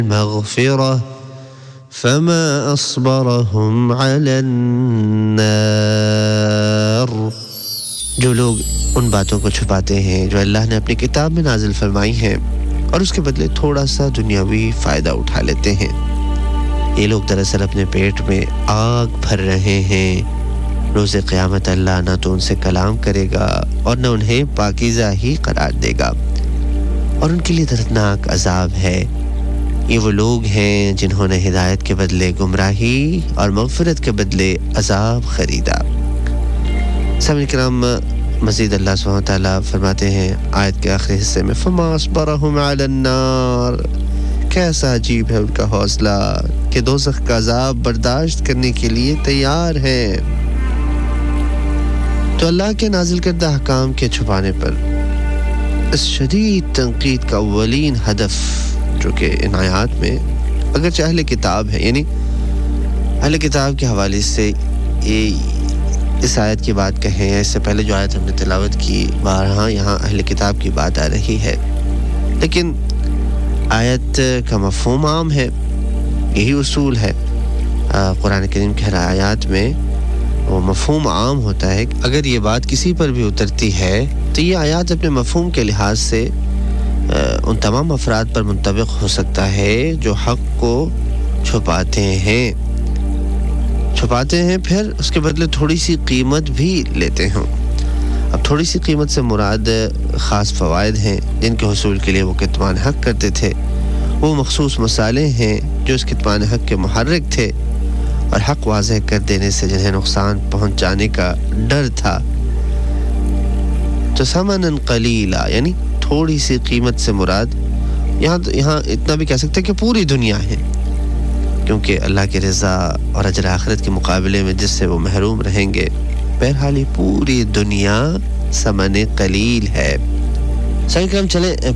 مغفرة فما أصبرهم على النار. جو لوگ ان باتوں کو چھپاتے ہیں جو اللہ نے اپنی کتاب میں نازل فرمائی ہیں اور اس کے بدلے تھوڑا سا دنیاوی فائدہ اٹھا لیتے ہیں، یہ لوگ دراصل اپنے پیٹ میں آگ بھر رہے ہیں. روز قیامت اللہ نہ تو ان سے کلام کرے گا اور نہ انہیں پاکیزہ ہی قرار دے گا، اور ان کے لیے دردناک عذاب ہے. یہ وہ لوگ ہیں جنہوں نے ہدایت کے بدلے گمراہی اور مغفرت کے بدلے عذاب خریدا. سامعین کرام، مزید اللہ سبحانہ وتعالی فرماتے ہیں آیت کے آخری حصے میں فما اصبرهم علی النار. کیسا عجیب ہے ان کا حوصلہ کہ دوزخ کا عذاب برداشت کرنے کے لیے تیار ہیں. تو اللہ کے نازل کردہ احکام کے چھپانے پر اس شدید تنقید کا اولین ہدف جو کہ ان آیات میں اگرچہ اہل کتاب ہے، یعنی اہل کتاب کے حوالے سے اس آیت کی بات کہیں، اس سے پہلے جو آیت ہم نے تلاوت کی بارہا یہاں اہل کتاب کی بات آ رہی ہے، لیکن آیت کا مفہوم عام ہے. یہی اصول ہے قرآن کریم کے ہر آیات میں، وہ مفہوم عام ہوتا ہے. اگر یہ بات کسی پر بھی اترتی ہے تو یہ آیات اپنے مفہوم کے لحاظ سے ان تمام افراد پر منطبق ہو سکتا ہے جو حق کو چھپاتے ہیں پھر اس کے بدلے تھوڑی سی قیمت بھی لیتے ہوں. اب تھوڑی سی قیمت سے مراد خاص فوائد ہیں جن کے حصول کے لیے وہ کتمان حق کرتے تھے. وہ مخصوص مسالے ہیں جو اس کتمان حق کے محرک تھے اور حق واضح کر دینے سے جنہیں نقصان پہنچ جانے کا ڈر تھا. تو ثمناً قلیلا یعنی تھوڑی سی قیمت سے مراد یہاں اتنا بھی کہہ سکتے ہیں کہ پوری دنیا ہے، کیونکہ اللہ کی رضا اور اجر آخرت کے مقابلے میں جس سے وہ محروم رہیں گے، بہرحال پوری دنیا ثمن قلیل ہے. صحیح کہ ہم چلیں